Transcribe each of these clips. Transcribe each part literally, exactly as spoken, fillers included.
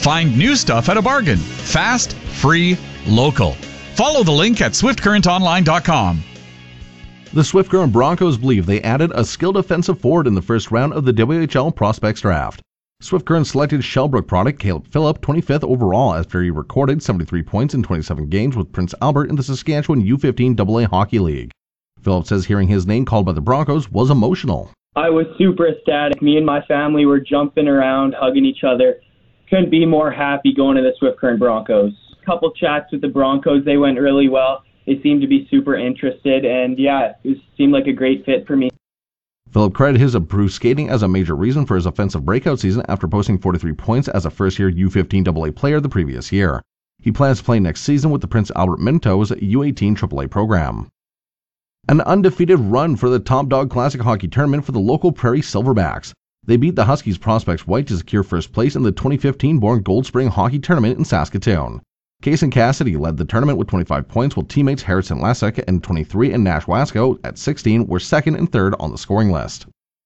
Find new stuff at a bargain. Fast, free, local. Follow the link at swift current online dot com. The Swift Current Broncos believe they added a skilled offensive forward in the first round of the W H L Prospects Draft. Swift Current selected Shellbrook product Caleb Phillip twenty-fifth overall after he recorded seventy-three points in twenty-seven games with Prince Albert in the Saskatchewan U fifteen double A Hockey League. Phillip says hearing his name called by the Broncos was emotional. I was super ecstatic. Me and my family were jumping around, hugging each other. Couldn't be more happy going to the Swift Current Broncos. A couple chats with the Broncos, they went really well. They seemed to be super interested, and yeah, it seemed like a great fit for me. Phillip credited his improved skating as a major reason for his offensive breakout season after posting forty-three points as a first-year U fifteen double A player the previous year. He plans to play next season with the Prince Albert Mintos U eighteen triple A program. An undefeated run for the Top Dog Classic Hockey Tournament for the local Prairie Silverbacks. They beat the Huskies Prospects White to secure first place in the twenty fifteen-born Gold Spring Hockey Tournament in Saskatoon. Kason Cassidy led the tournament with twenty-five points, while teammates Harrison Lasek and twenty-three and Nash Wasco at sixteen were second and third on the scoring list.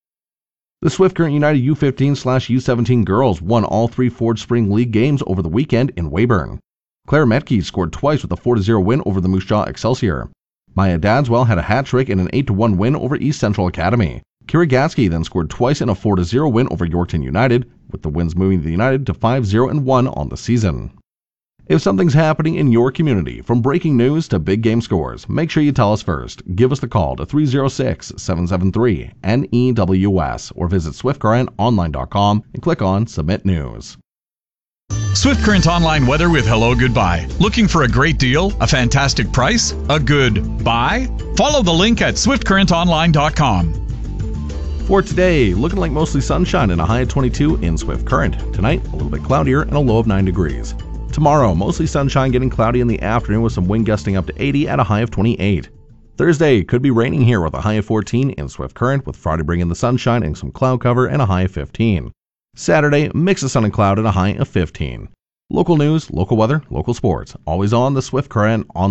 The Swift Current United U fifteen slash U seventeen girls won all three Ford Spring League games over the weekend in Weyburn. Claire Metke scored twice with a four to zero win over the Moose Jaw Excelsior. Maya Dadswell had a hat trick in an eight to one win over East Central Academy. Kira Gatsky then scored twice in a four to zero win over Yorkton United, with the wins moving the United to five zero and one on the season. If something's happening in your community, from breaking news to big game scores, make sure you tell us first. Give us the call to three oh six, seven seven three, N E W S or visit swift current online dot com and click on Submit News. Swift Current Online weather with Hello Goodbye. Looking for a great deal? A fantastic price? A good buy? Follow the link at swift current online dot com. For today, looking like mostly sunshine and a high of twenty-two in Swift Current. Tonight, a little bit cloudier and a low of nine degrees. Tomorrow, mostly sunshine, getting cloudy in the afternoon with some wind gusting up to eighty at a high of twenty-eight. Thursday, could be raining here with a high of fourteen in Swift Current, with Friday bringing the sunshine and some cloud cover and a high of fifteen. Saturday, mix of sun and cloud and a high of fifteen. Local news, local weather, local sports. Always on the Swift Current on